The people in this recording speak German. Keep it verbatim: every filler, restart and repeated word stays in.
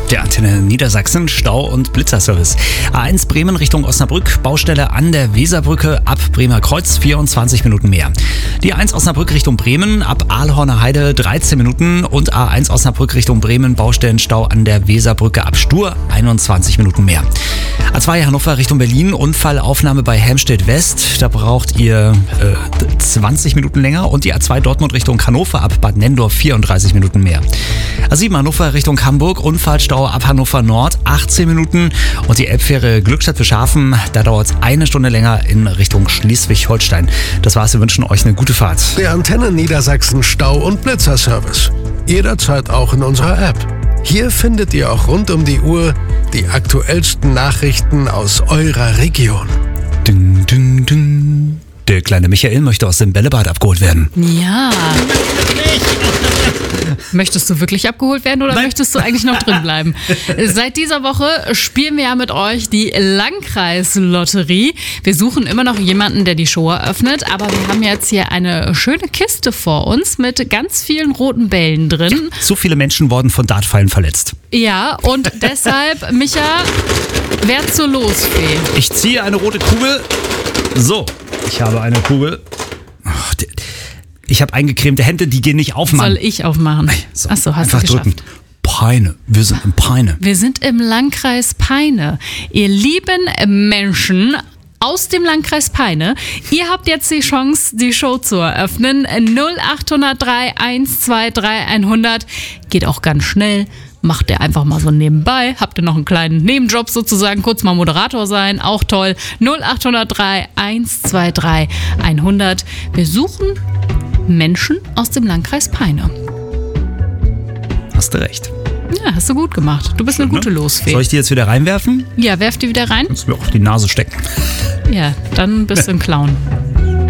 Der Antenne Niedersachsen, Stau- und Blitzerservice. A eins Bremen Richtung Osnabrück, Baustelle an der Weserbrücke ab Bremer Kreuz, vierundzwanzig Minuten mehr. Die A eins Osnabrück Richtung Bremen ab Ahlhorner Heide, dreizehn Minuten. Und A eins Osnabrück Richtung Bremen, Baustellenstau an der Weserbrücke ab Stur, einundzwanzig Minuten mehr. A zwei Hannover Richtung Berlin, Unfallaufnahme bei Helmstedt West. Da braucht ihr äh, zwanzig Minuten länger. Und die A zwei Dortmund Richtung Hannover ab Bad Nenndorf, vierunddreißig Minuten mehr. A sieben Hannover Richtung Hamburg, Unfallstau ab Hannover Nord, achtzehn Minuten. Und die Elbfähre Glückstadt Bischhafen, da dauert es eine Stunde länger in Richtung Schleswig-Holstein. Das war's, wir wünschen euch eine gute Fahrt. Der Antenne Niedersachsen Stau- und Blitzerservice. Jederzeit auch in unserer App. Hier findet ihr auch rund um die Uhr die aktuellsten Nachrichten aus eurer Region. Ding, ding, ding. Der kleine Michael möchte aus dem Bällebad abgeholt werden. Ja. Möchtest du wirklich abgeholt werden oder Nein. möchtest du eigentlich noch drin bleiben? Seit dieser Woche spielen wir ja mit euch die Landkreislotterie. Wir suchen immer noch jemanden, der die Show eröffnet, aber wir haben jetzt hier eine schöne Kiste vor uns mit ganz vielen roten Bällen drin. Ja, so viele Menschen wurden von Dartpfeilen verletzt. Ja, und deshalb, Micha, wer zur Losfee? Ich ziehe eine rote Kugel. So, ich habe eine Kugel. Ich habe eingecremte Hände, die gehen nicht auf, Mann. Soll ich aufmachen? So, Achso, hast einfach du geschafft. drücken. Peine, wir sind im Peine. Wir sind im Landkreis Peine. Ihr lieben Menschen aus dem Landkreis Peine, ihr habt jetzt die Chance, die Show zu eröffnen. null acht null drei eins zwei drei hundert. Geht auch ganz schnell. Macht ihr einfach mal so nebenbei. Habt ihr noch einen kleinen Nebenjob sozusagen, kurz mal Moderator sein, auch toll. null acht null drei eins zwei drei hundert. Wir suchen Menschen aus dem Landkreis Peine. Hast du recht. Ja, hast du gut gemacht. Du bist eine gute Losfee. Soll ich die jetzt wieder reinwerfen? Ja, werf die wieder rein. Kannst du mir auch auf die Nase stecken. Ja, dann bist du ein Clown.